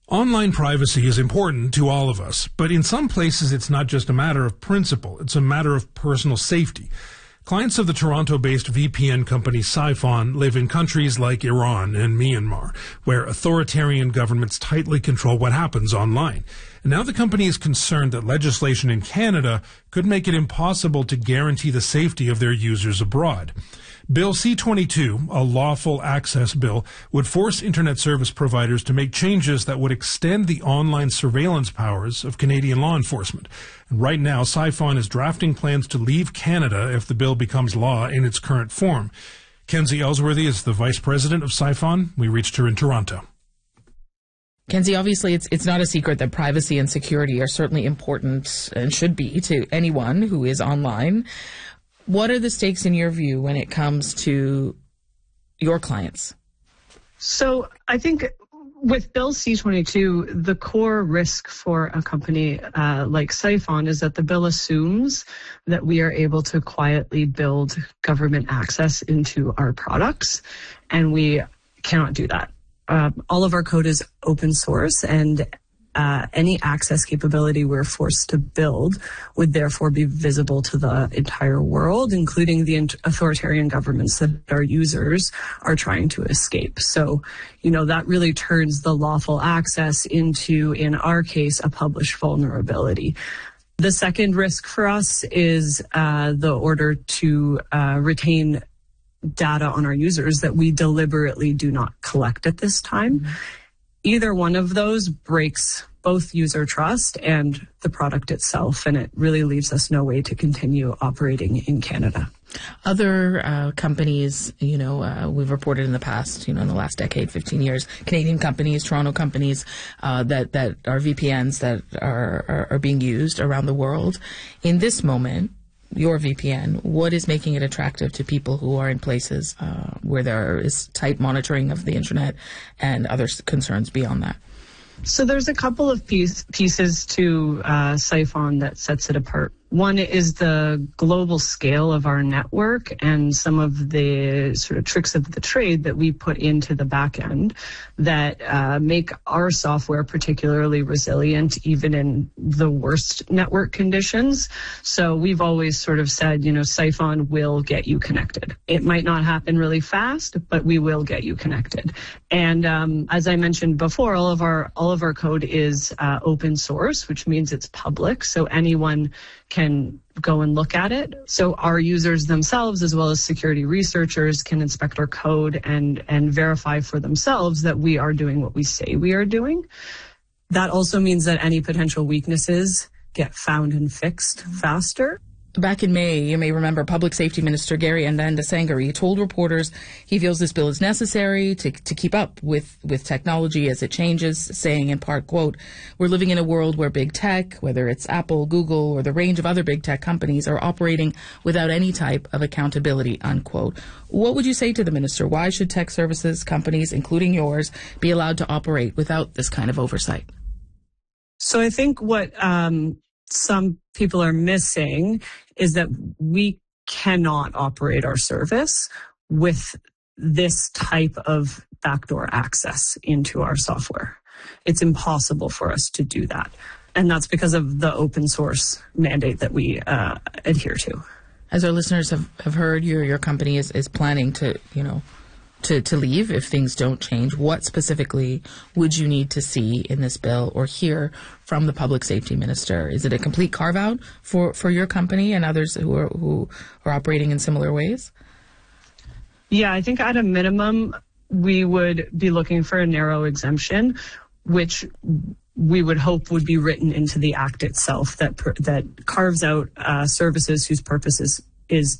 Online privacy is important to all of us, but in some places it's not just a matter of principle, it's a matter of personal safety. Clients of the Toronto-based VPN company Siphon live in countries like Iran and Myanmar, where authoritarian governments tightly control what happens online. And now the company is concerned that legislation in Canada could make it impossible to guarantee the safety of their users abroad. Bill C-22, a lawful access bill, would force internet service providers to make changes that would extend the online surveillance powers of Canadian law enforcement. And right now, Siphon is drafting plans to leave Canada if the bill becomes law in its current form. Kenzie Ellsworthy is the vice president of Siphon. We reached her in Toronto. Kenzie, obviously it's not a secret that privacy and security are certainly important and should be to anyone who is online. What are the stakes in your view when it comes to your clients? So I think with Bill C-22, the core risk for a company like Siphon is that the bill assumes that we are able to quietly build government access into our products, and we cannot do that. All of our code is open source, and any access capability we're forced to build would therefore be visible to the entire world, including the authoritarian governments that our users are trying to escape. So, that really turns the lawful access into, in our case, a published vulnerability. The second risk for us is the order to retain data on our users that we deliberately do not collect at this time. Mm-hmm. Either one of those breaks both user trust and the product itself, and it really leaves us no way to continue operating in Canada. Other companies, we've reported in the past, in the last decade, 15 years, Canadian companies, Toronto companies that are VPNs that are being used around the world. In this moment, your VPN, what is making it attractive to people who are in places where there is tight monitoring of the internet and other concerns beyond that? So there's a couple of pieces to Siphon that sets it apart. One is the global scale of our network and some of the sort of tricks of the trade that we put into the back end that make our software particularly resilient even in the worst network conditions. So we've always sort of said, Siphon will get you connected. It might not happen really fast, but we will get you connected. And as I mentioned before, all of our code is open source, which means it's public, so anyone can go and look at it. So our users themselves, as well as security researchers, can inspect our code and verify for themselves that we are doing what we say we are doing. That also means that any potential weaknesses get found and fixed faster. Back in May, you may remember, Public Safety Minister Gary Ndandasangari told reporters he feels this bill is necessary to keep up with technology as it changes, saying in part, quote, "We're living in a world where big tech, whether it's Apple, Google, or the range of other big tech companies, are operating without any type of accountability," unquote. What would you say to the minister? Why should tech services companies, including yours, be allowed to operate without this kind of oversight? So I think what some people are missing is that we cannot operate our service with this type of backdoor access into our software. It's impossible for us to do that. And that's because of the open source mandate that we adhere to. As our listeners have heard, your company is planning to leave if things don't change. What specifically would you need to see in this bill or hear from the public safety minister? Is it a complete carve-out for your company and others who are operating in similar ways? Yeah, I think at a minimum, we would be looking for a narrow exemption, which we would hope would be written into the Act itself that carves out services whose purpose is